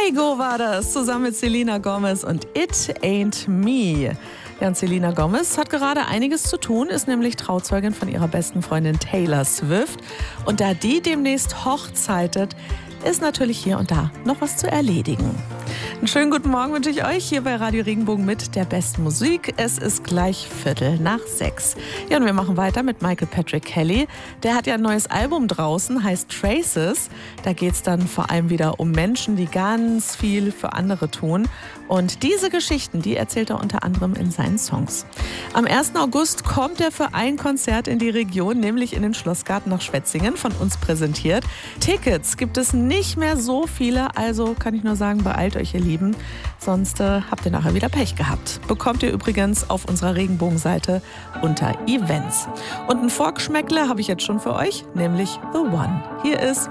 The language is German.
Kygo war das, zusammen mit Selena Gomez und It Ain't Me. Ja, und Selena Gomez hat gerade einiges zu tun, ist nämlich Trauzeugin von ihrer besten Freundin Taylor Swift. Und da die demnächst hochzeitet, ist natürlich hier und da noch was zu erledigen. Einen schönen guten Morgen wünsche ich euch hier bei Radio Regenbogen mit der besten Musik. Es ist gleich 5:45. Ja, und wir machen weiter mit Michael Patrick Kelly. Der hat ja ein neues Album draußen, heißt Traces. Da geht es dann vor allem wieder um Menschen, die ganz viel für andere tun. Und diese Geschichten, die erzählt er unter anderem in seinen Songs. Am 1. August kommt er für ein Konzert in die Region, nämlich in den Schlossgarten nach Schwetzingen, von uns präsentiert. Tickets gibt es nicht mehr so viele, also kann ich nur sagen, beeilt euch, ihr Lieben, sonst habt ihr nachher wieder Pech gehabt. Bekommt ihr übrigens auf unserer Regenbogenseite unter Events. Und ein Vorgeschmäckle habe ich jetzt schon für euch, nämlich The One. Hier ist